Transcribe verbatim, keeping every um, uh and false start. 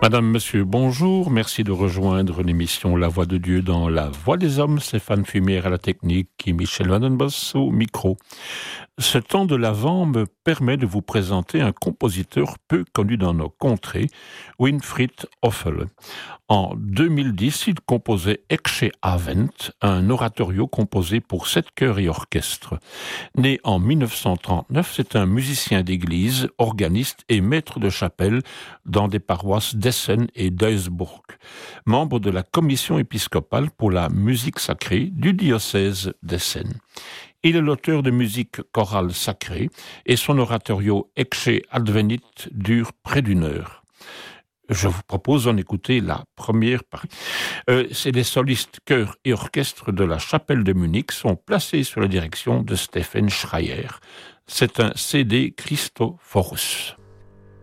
Madame, Monsieur, bonjour. Merci de rejoindre l'émission La Voix de Dieu dans La Voix des Hommes. Stéphane Fumière à la technique et Michel Vandenbos au micro. Ce temps de l'Avent me permet de vous présenter un compositeur peu connu dans nos contrées, Winfried Hoffel. En deux mille dix, il composait Ecce Avent, un oratorio composé pour sept chœurs et orchestres. Né en mille neuf cent trente-neuf, c'est un musicien d'église, organiste et maître de chapelle dans des paroisses d'Essen et d'Augsbourg. Membre de la commission épiscopale pour la musique sacrée du diocèse d'Essen. Il est l'auteur de musique chorale sacrée et son oratorio Ecce Advenit dure près d'une heure. Je vous propose d'en écouter la première partie. Euh, c'est les solistes chœurs et orchestres de la chapelle de Munich sont placés sous la direction de Stephen Schreier. C'est un C D Christophorus.